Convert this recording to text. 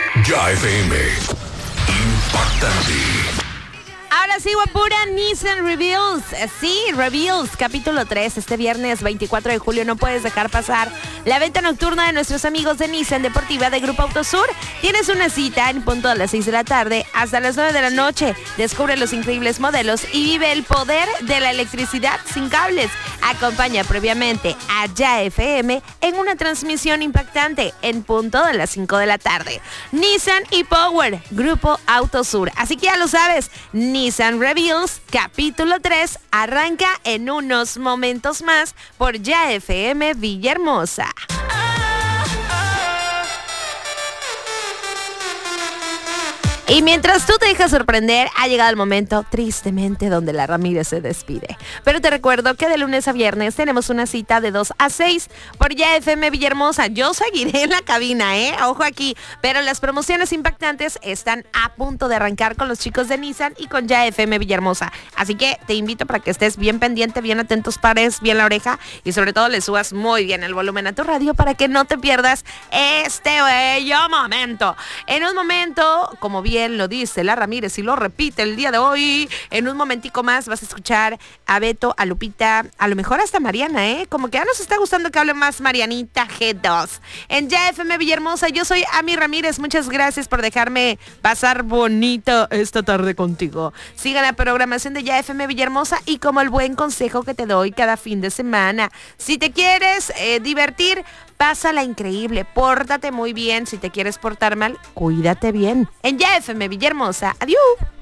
Ya FM. Impactante. Ahora sí, guapura, Nissan Reveals. Sí, Reveals, capítulo 3. Este viernes 24 de julio no puedes dejar pasar la venta nocturna de nuestros amigos de Nissan Deportiva de Grupo Autosur. Tienes una cita en punto a las 6 de la tarde hasta las 9 de la noche. Descubre los increíbles modelos y vive el poder de la electricidad sin cables. Acompaña previamente a Ya FM en una transmisión impactante en punto de las 5 de la tarde. Nissan y Power, Grupo Autosur. Así que ya lo sabes, Nissan Reveals, capítulo 3, arranca en unos momentos más por Ya FM Villahermosa. Y mientras tú te dejas sorprender, ha llegado el momento, tristemente, donde la Ramírez se despide. Pero te recuerdo que de lunes a viernes tenemos una cita de 2 a 6 por Ya FM Villahermosa. Yo seguiré en la cabina, ojo aquí. Pero las promociones impactantes están a punto de arrancar con los chicos de Nissan y con Ya FM Villahermosa. Así que te invito para que estés bien pendiente, bien atentos, pares bien la oreja y sobre todo le subas muy bien el volumen a tu radio para que no te pierdas este bello momento. En un momento, como bien lo dice la Ramírez y lo repite el día de hoy, en un momentico más vas a escuchar a Beto, a Lupita, a lo mejor hasta Mariana, como que ya nos está gustando que hable más Marianita G2. En Ya FM Villahermosa, yo soy Ami Ramírez, muchas gracias por dejarme pasar bonito esta tarde contigo. Siga la programación de Ya FM Villahermosa y como el buen consejo que te doy cada fin de semana, si te quieres divertir, pásala increíble, pórtate muy bien. Si te quieres portar mal, cuídate bien. En Ya FM Villahermosa, adiós.